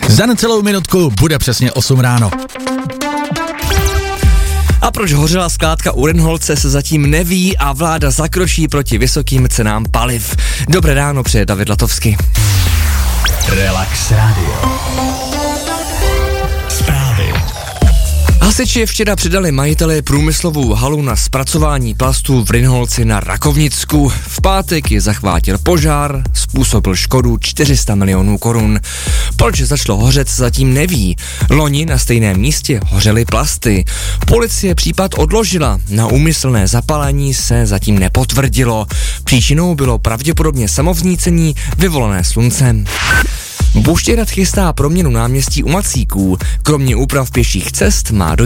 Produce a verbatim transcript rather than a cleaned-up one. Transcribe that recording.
Za necelou minutku bude přesně osm ráno. A proč hořela skládka u Rynholce, se zatím neví a vláda zakročí proti vysokým cenám paliv. Dobré ráno, přeje David Latovský. Relax Radio. Zprávy. Hasiči včera předali majiteli průmyslovou halu na zpracování plastů v Rynholci na Rakovnicku. V pátek je zachvátil požár, způsobil škodu čtyři sta milionů korun. Proč začalo hořet, zatím neví. Loni na stejném místě hořely plasty. Policie případ odložila. Na úmyslné zapálení se zatím nepotvrdilo. Příčinou bylo pravděpodobně samovznícení vyvolané sluncem. Buštěhrad chystá proměnu náměstí u Macíků. Kromě úprav pěších cest má do